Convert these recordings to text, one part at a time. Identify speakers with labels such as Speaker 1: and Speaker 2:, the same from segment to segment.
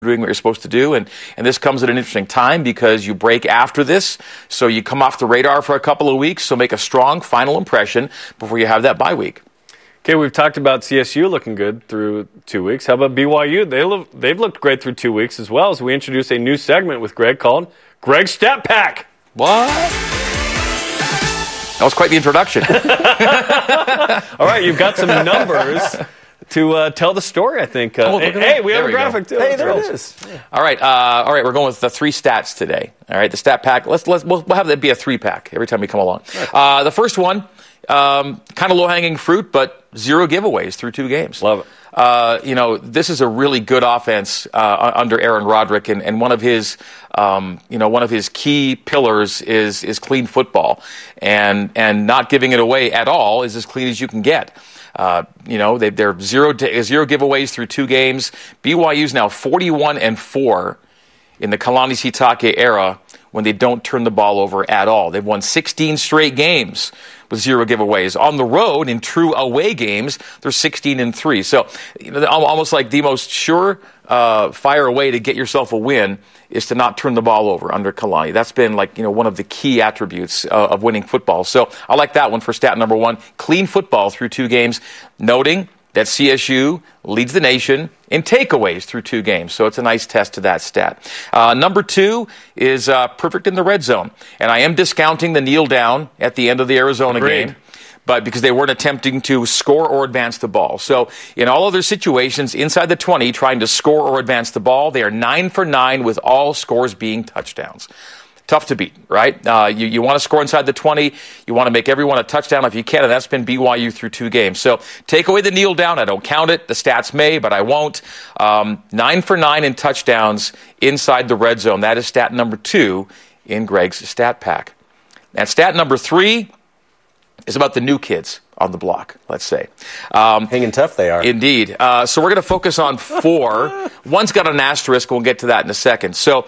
Speaker 1: doing what you're supposed to do. And this comes at an interesting time because you break after this. So you come off the radar for a couple of weeks. So make a strong final impression before you have that bye week.
Speaker 2: Okay, we've talked about CSU looking good through 2 weeks. How about BYU? They've looked great through 2 weeks as well, as we introduce a new segment with Greg called Greg's Stat Pack.
Speaker 1: What? That was quite the introduction.
Speaker 2: All right, you've got some numbers to tell the story, I think. Hey, we have a graphic, too.
Speaker 3: Hey, there it is.
Speaker 1: Yeah. All right, we're going with the 3 stats today. All right, the stat pack. We'll have that be a 3-pack every time we come along. Right. The first one, kind of low-hanging fruit, but 0 giveaways through 2 games.
Speaker 2: Love it.
Speaker 1: This is a really good offense under Aaron Roderick, and one of his key pillars is clean football, and not giving it away at all is as clean as you can get. They're 0 giveaways through 2 games. BYU's now 41-4 in the Kalani Sitake era when they don't turn the ball over at all. They've won 16 straight games with 0 giveaways. On the road, in true away games, they're 16-3. So, almost like the most sure fire way to get yourself a win is to not turn the ball over under Kalani. That's been one of the key attributes of winning football. So I like that one for stat number 1. Clean football through 2 games, noting that CSU leads the nation in takeaways through 2 games. So it's a nice test to that stat. Number 2 is perfect in the red zone. And I am discounting the kneel down at the end of the Arizona game, but because they weren't attempting to score or advance the ball. So in all other situations inside the 20, trying to score or advance the ball, they are 9 for 9 with all scores being touchdowns. Tough to beat, right? You want to score inside the 20. You want to make everyone a touchdown if you can, and that's been BYU through 2 games. So take away the kneel down. I don't count it. The stats may, but I won't. 9 for 9 in touchdowns inside the red zone. That is stat number 2 in Greg's stat pack. And stat number 3 is about the new kids on the block, let's say.
Speaker 3: Hanging tough they are.
Speaker 1: Indeed. So we're going to focus on 4. One's got an asterisk. We'll get to that in a second. So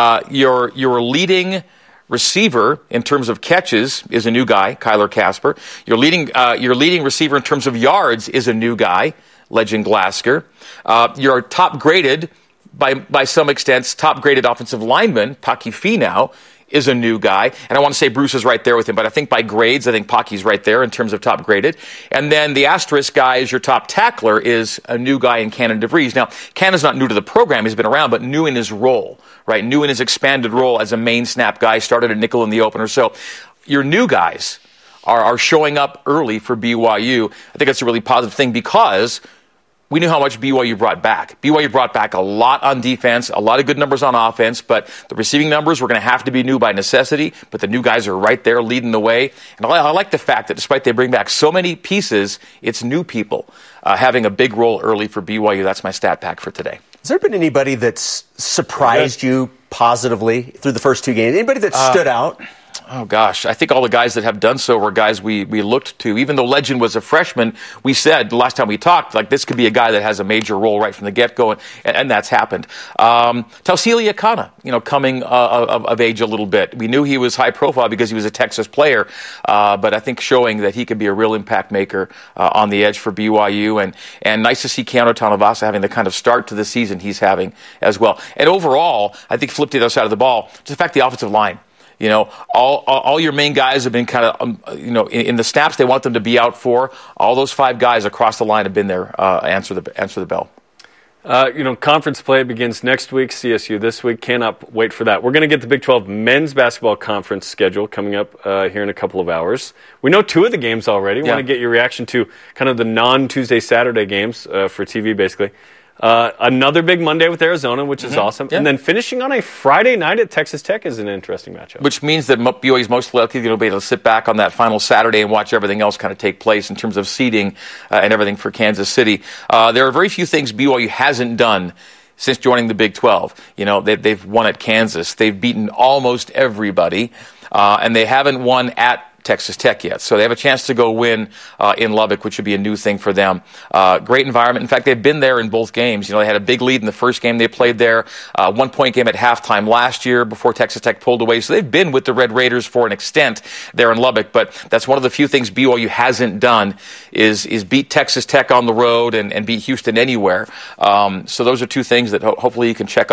Speaker 1: your leading receiver in terms of catches is a new guy, Kyler Casper. Your leading receiver in terms of yards is a new guy, Legend Glasgow. Your top-graded, by some extent, top-graded offensive lineman, Paki Finau, is a new guy. And I want to say Bruce is right there with him, but I think by grades, I think Paki's right there in terms of top graded. And then the asterisk guy is your top tackler is a new guy in Cannon DeVries. Now, Cannon's not new to the program. He's been around, but new in his role, right? New in his expanded role as a main snap guy, started at nickel in the opener. So your new guys are showing up early for BYU. I think that's a really positive thing because we knew how much BYU brought back. BYU brought back a lot on defense, a lot of good numbers on offense, but the receiving numbers were going to have to be new by necessity, but the new guys are right there leading the way. And I like the fact that despite they bring back so many pieces, it's new people having a big role early for BYU. That's my stat pack for today.
Speaker 3: Has there been anybody that's surprised you positively through the first 2 games? Anybody that stood out?
Speaker 1: Oh, gosh. I think all the guys that have done so were guys we looked to. Even though Legend was a freshman, we said the last time we talked, this could be a guy that has a major role right from the get-go, and that's happened. Tausili Akana, coming of age a little bit. We knew he was high profile because he was a Texas player, but I think showing that he could be a real impact maker on the edge for BYU, and nice to see Keanu Tanavasa having the kind of start to the season he's having as well. And overall, I think flipped to the other side of the ball, just the fact the offensive line. All your main guys have been kind of, in the snaps they want them to be out for. All those 5 guys across the line have been there. Answer the bell.
Speaker 2: Conference play begins next week. CSU this week. Cannot wait for that. We're going to get the Big 12 men's basketball conference schedule coming up here in a couple of hours. We know 2 of the games already. We want to get your reaction to kind of the non-Tuesday, Saturday games for TV, basically. Another big Monday with Arizona, which is awesome. Yeah. And then finishing on a Friday night at Texas Tech is an interesting matchup.
Speaker 1: Which means that BYU is most likely to be able to sit back on that final Saturday and watch everything else kind of take place in terms of seeding and everything for Kansas City. There are very few things BYU hasn't done since joining the Big 12. They've won at Kansas. They've beaten almost everybody. And they haven't won at Texas Tech yet. So they have a chance to go win in Lubbock, which would be a new thing for them. Great environment. In fact, they've been there in both games. They had a big lead in the first game they played there, 1-point game at halftime last year before Texas Tech pulled away. So they've been with the Red Raiders for an extent there in Lubbock, but that's one of the few things BYU hasn't done is beat Texas Tech on the road and beat Houston anywhere. So those are two things that hopefully you can check